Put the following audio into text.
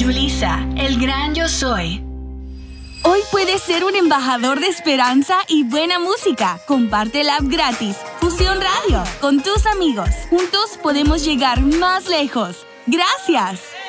Yulisa, el gran yo soy. Hoy puedes ser un embajador de esperanza y buena música. Comparte la app gratis, Fusión Radio, con tus amigos. Juntos podemos llegar más lejos. ¡Gracias!